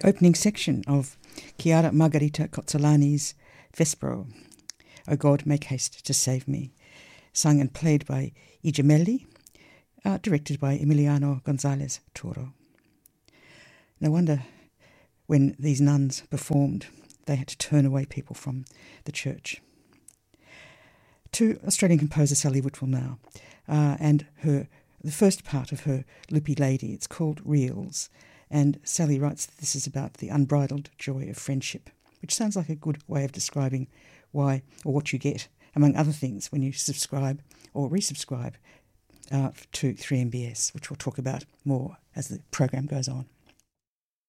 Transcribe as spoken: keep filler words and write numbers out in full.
the opening section of Chiara Margherita Cozzolani's Vespero, O God, Make Haste to Save Me, sung and played by I Gemelli, uh, directed by Emiliano Gonzalez Toro. No wonder when these nuns performed, they had to turn away people from the church. To Australian composer Sally Whitwell now, uh, and her the first part of her Loopy Lady. It's called Reels, and Sally writes that this is about the unbridled joy of friendship, which sounds like a good way of describing why or what you get, among other things, when you subscribe or resubscribe uh, to three M B S, which we'll talk about more as the program goes on.